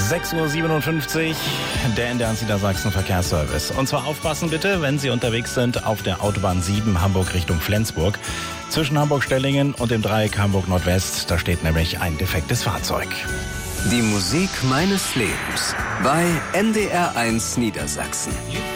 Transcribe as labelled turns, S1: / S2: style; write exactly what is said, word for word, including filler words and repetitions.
S1: sechs Uhr siebenundfünfzig, der N D R Niedersachsen Verkehrsservice. Und zwar aufpassen bitte, wenn Sie unterwegs sind auf der Autobahn sieben Hamburg Richtung Flensburg. Zwischen Hamburg-Stellingen und dem Dreieck Hamburg-Nordwest, da steht nämlich ein defektes Fahrzeug.
S2: Die Musik meines Lebens bei N D R eins Niedersachsen.